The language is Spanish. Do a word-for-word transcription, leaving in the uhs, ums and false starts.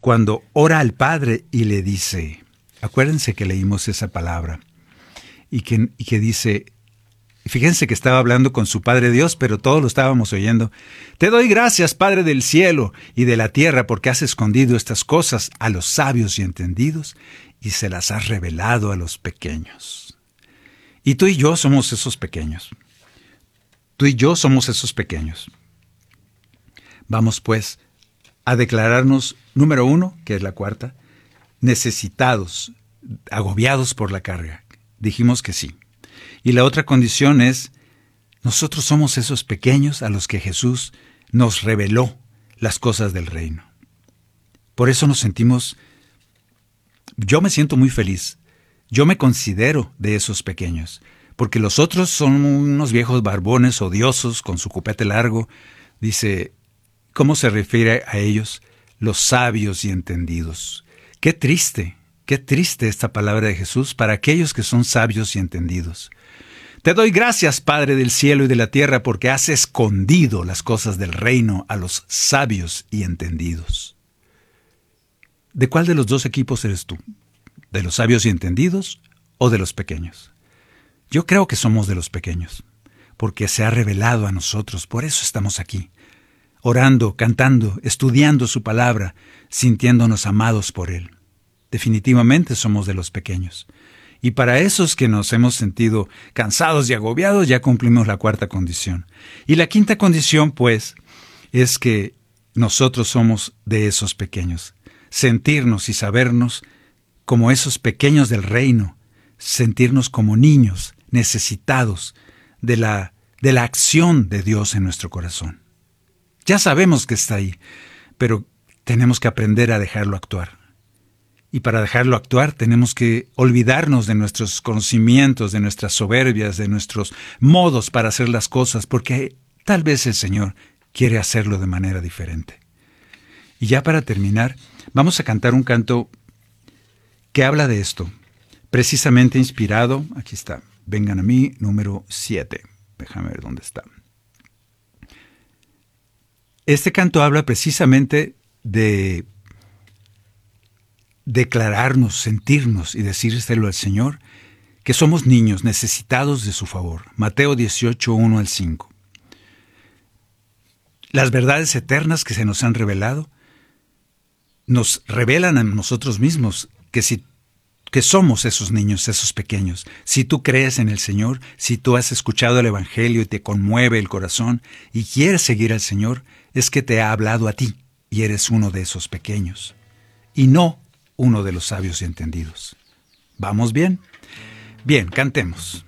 cuando ora al Padre y le dice, acuérdense que leímos esa palabra, y que, y que dice, fíjense que estaba hablando con su Padre Dios, pero todos lo estábamos oyendo. Te doy gracias, Padre del cielo y de la tierra, porque has escondido estas cosas a los sabios y entendidos y se las has revelado a los pequeños. Y tú y yo somos esos pequeños. Tú y yo somos esos pequeños. Vamos pues a declararnos, número uno, que es la cuarta, necesitados, agobiados por la carga. Dijimos que sí. Y la otra condición es, nosotros somos esos pequeños a los que Jesús nos reveló las cosas del reino. Por eso nos sentimos, yo me siento muy feliz, yo me considero de esos pequeños, porque los otros son unos viejos barbones odiosos con su copete largo. Dice, ¿cómo se refiere a ellos? Los sabios y entendidos. Qué triste, qué triste esta palabra de Jesús para aquellos que son sabios y entendidos. Te doy gracias, Padre del cielo y de la tierra, porque has escondido las cosas del reino a los sabios y entendidos. ¿De cuál de los dos equipos eres tú? ¿De los sabios y entendidos o de los pequeños? Yo creo que somos de los pequeños, porque se ha revelado a nosotros, por eso estamos aquí, orando, cantando, estudiando su palabra, sintiéndonos amados por Él. Definitivamente somos de los pequeños. Y para esos que nos hemos sentido cansados y agobiados, ya cumplimos la cuarta condición. Y la quinta condición, pues, es que nosotros somos de esos pequeños. Sentirnos y sabernos como esos pequeños del reino, sentirnos como niños necesitados de la, de la acción de Dios en nuestro corazón. Ya sabemos que está ahí, pero tenemos que aprender a dejarlo actuar. Y para dejarlo actuar tenemos que olvidarnos de nuestros conocimientos, de nuestras soberbias, de nuestros modos para hacer las cosas, porque tal vez el Señor quiere hacerlo de manera diferente. Y ya para terminar, vamos a cantar un canto que habla de esto, precisamente inspirado, aquí está, Vengan a mí, número siete. Déjame ver dónde está. Este canto habla precisamente de declararnos, sentirnos y decírselo al Señor, que somos niños necesitados de su favor. Mateo dieciocho, uno al cinco. Las verdades eternas que se nos han revelado nos revelan a nosotros mismos que, si, que somos esos niños, esos pequeños. Si tú crees en el Señor, si tú has escuchado el Evangelio y te conmueve el corazón y quieres seguir al Señor, es que te ha hablado a ti y eres uno de esos pequeños. Y no uno de los sabios y entendidos. ¿Vamos bien? Bien, cantemos.